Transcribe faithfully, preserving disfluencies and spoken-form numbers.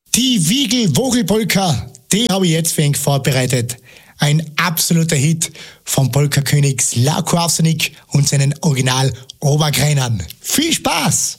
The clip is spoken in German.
Die Wiegel-Vogel-Polka, die habe ich jetzt für ihn vorbereitet. Ein absoluter Hit vom Polka-König Slavko Avsenik und seinen Original-Obergreinern. Viel Spaß!